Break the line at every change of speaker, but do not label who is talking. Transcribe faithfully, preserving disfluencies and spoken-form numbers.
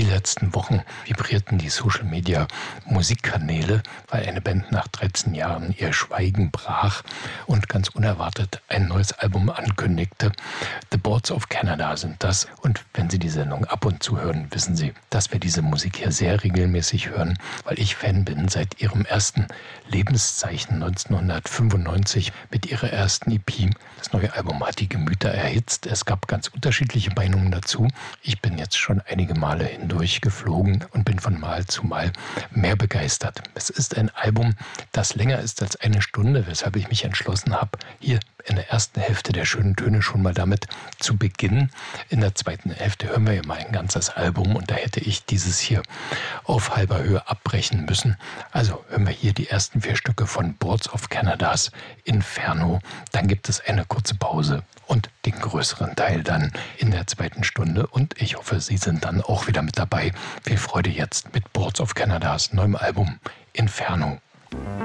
letzten Wochen vibrierten die Social-Media-Musikkanäle, weil eine Band nach dreizehn Jahren ihr Schweigen brach und ganz unerwartet ein neues Album ankündigte. The Boards of Canada sind das. Und wenn Sie die Sendung ab und zu hören, wissen Sie, dass wir diese Musik hier sehr regelmäßig hören, weil ich Fan bin seit ihrem ersten Lebenszeichen neunzehnhundertfünfundneunzig mit ihrer ersten E P. Das neue Album hat die Gemüter erhitzt. Es gab ganz unterschiedliche Meinungen dazu. Ich bin jetzt schon einige Male hindurch geflogen und bin von Mal zu Mal mehr begeistert. Es ist ein Album, das länger ist als eine Stunde, weshalb ich mich entschlossen habe, hier in der ersten Hälfte der schönen Töne schon mal damit zu beginnen. In der zweiten Hälfte hören wir ja mal ein ganzes Album und da hätte ich dieses hier auf halber Höhe abbrechen müssen. Also hören wir hier die ersten vier Stücke von Boards of Canadas Inferno. Dann gibt es eine kurze Pause und den größeren Teil dann in der zweiten Stunde. Und ich hoffe, Sie sind dann auch wieder mit dabei. Viel Freude jetzt mit Boards of Canadas neuem Album Inferno.